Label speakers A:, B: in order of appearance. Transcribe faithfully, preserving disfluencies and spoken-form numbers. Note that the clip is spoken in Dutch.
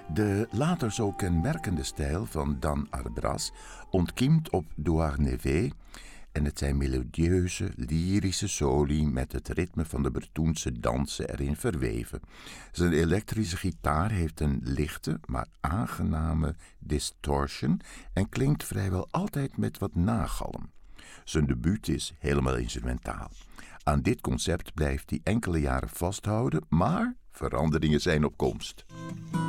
A: De later zo kenmerkende stijl van Dan Arbras ontkiemt op Douarnenez en het zijn melodieuze, lyrische soli met het ritme van de Bertoense dansen erin verweven. Zijn elektrische gitaar heeft een lichte, maar aangename distortion en klinkt vrijwel altijd met wat nagalm. Zijn debuut is helemaal instrumentaal. Aan dit concept blijft hij enkele jaren vasthouden, maar veranderingen zijn op komst.